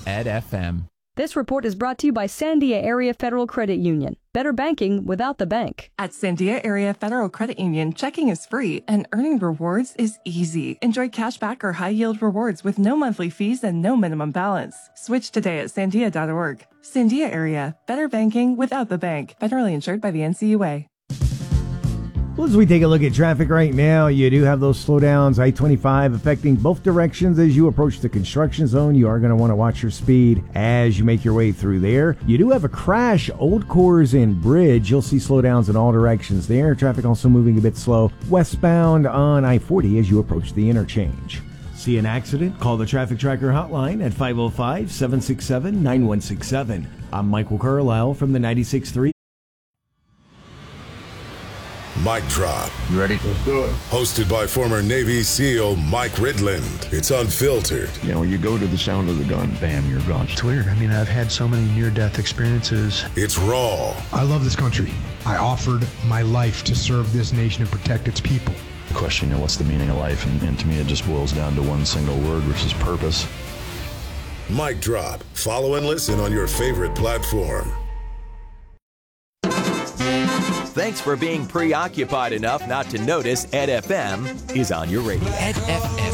Ed FM. This report is brought to you by Sandia Area Federal Credit Union. Better banking without the bank. At Sandia Area Federal Credit Union, checking is free and earning rewards is easy. Enjoy cashback or high-yield rewards with no monthly fees and no minimum balance. Switch today at sandia.org. Sandia Area, better banking without the bank. Federally insured by the NCUA. Well, as we take a look at traffic right now, you do have those slowdowns. I-25 affecting both directions as you approach the construction zone. You are going to want to watch your speed as you make your way through there. You do have a crash, Old Coors and Bridge. You'll see slowdowns in all directions there. Traffic also moving a bit slow westbound on I-40 as you approach the interchange. See an accident? Call the Traffic Tracker hotline at 505-767-9167. I'm Michael Carlisle from the 96.3. Mic Drop. You ready? Let's do it. Hosted by former Navy SEAL Mike Ridland. It's unfiltered. You know, you go to the sound of the gun, bam, you're gone. It's weird. I mean, I've had so many near-death experiences. It's raw. I love this country. I offered my life to serve this nation and protect its people. The question, you know, what's the meaning of life? And to me, it just boils down to one single word, which is purpose. Mic Drop. Follow and listen on your favorite platform. Thanks for being preoccupied enough not to notice Ed FM is on your radio. Ed FM.